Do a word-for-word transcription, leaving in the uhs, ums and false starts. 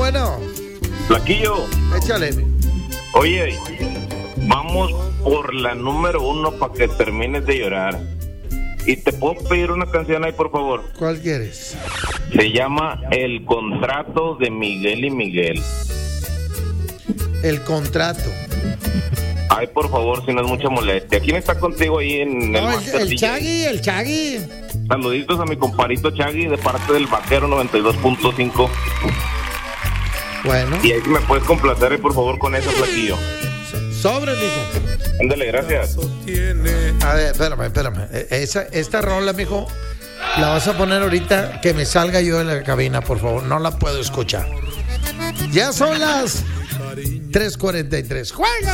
bueno. Flaquillo. Échale. Oye, vamos por la número uno para que termines de llorar. ¿Y te puedo pedir una canción ahí, por favor? ¿Cuál quieres? Se llama El Contrato de Miguel y Miguel. El Contrato. Ay, por favor, si no es mucha molestia. ¿Quién está contigo ahí en no, el el, Master el D J? Chagui, el Chagui. Saluditos a mi comparito Chagui de parte del Vaquero noventa y dos punto cinco. Bueno. Y ahí me puedes complacer, ahí, por favor, con ese, Flaquillo. Sobre, mijo. Ándale, gracias. A ver, espérame, espérame. Esa, esta rola, mijo, la vas a poner ahorita que me salga yo de la cabina, por favor. No la puedo escuchar. Ya son las tres cuarenta y tres. ¡Juega!